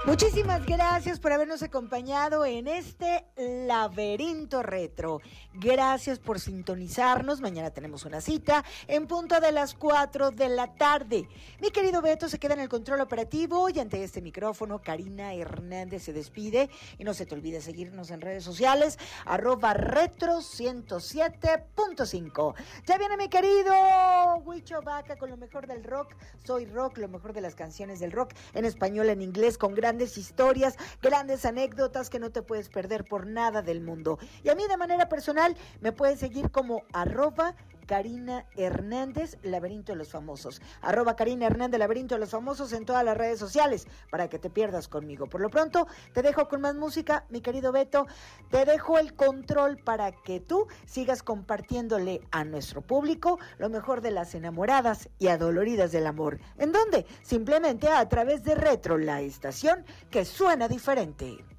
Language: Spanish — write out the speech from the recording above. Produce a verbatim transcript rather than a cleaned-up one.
Muchísimas gracias por habernos acompañado en este laberinto retro. Gracias por sintonizarnos. Mañana tenemos una cita en punto de las cuatro de la tarde. Mi querido Beto se queda en el control operativo y ante este micrófono Karina Hernández se despide. Y no se te olvide seguirnos en redes sociales, arroba retro ciento siete punto cinco. Ya viene mi querido Huicho Vaca con lo mejor del rock. Soy rock, lo mejor de las canciones del rock en español, en inglés, con grandes historias, grandes anécdotas que no te puedes perder por nada del mundo. Y a mí de manera personal me puedes seguir como arroba Karina Hernández, Laberinto de los Famosos. Arroba Karina Hernández, Laberinto de los Famosos en todas las redes sociales para que te pierdas conmigo. Por lo pronto, te dejo con más música, mi querido Beto. Te dejo el control para que tú sigas compartiéndole a nuestro público lo mejor de las enamoradas y adoloridas del amor. ¿En dónde? Simplemente a través de Retro, la estación que suena diferente.